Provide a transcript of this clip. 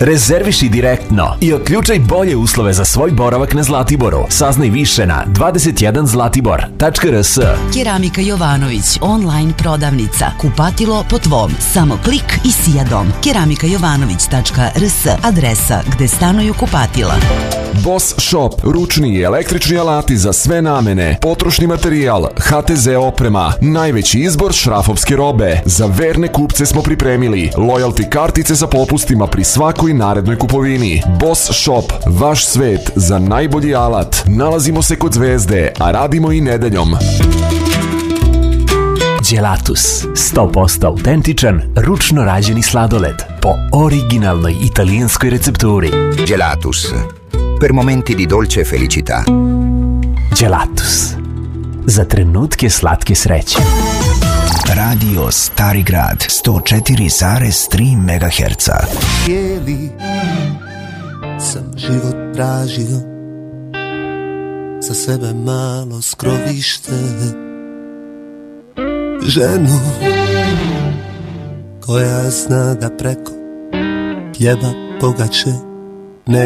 Rezerviši direktno i otključaj bolje uslove za svoj boravak na Zlatiboru. Saznaj više na 21zlatibor.rs. Keramika Jovanović, online prodavnica. Kupatilo po tvom. Samo klik i sijadom. keramikajovanović.rs, adresa gde stanuju kupatila. Boss Shop, ručni i električni alati za sve namene, potrošni materijal, HTZ oprema, najveći izbor šrafovske robe. Za verne kupce smo pripremili loyalty kartice sa popustima pri svakoj narednoj kupovini. Boss Shop, vaš svet za najbolji alat. Nalazimo se kod Zvezde, a radimo i nedeljom. Gelatus, 100% autentičan, ručno rađeni sladoled po originalnoj italijanskoj recepturi. Gelatus, per momenti di dolce felicità. Gelatus, za trenutke slatke sreće. Radio Stari Grad, 104,3 MHz. Cijeli sam život tražio, za sebe malo skrovište, ženu koja zna da preko hljeba pogače